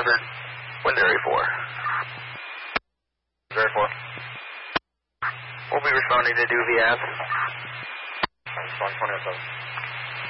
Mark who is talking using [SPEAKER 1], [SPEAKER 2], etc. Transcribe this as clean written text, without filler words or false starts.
[SPEAKER 1] delivered, wind area 4.
[SPEAKER 2] Area 4.
[SPEAKER 1] We'll be responding to Duvey Ave.
[SPEAKER 2] Respond 2007.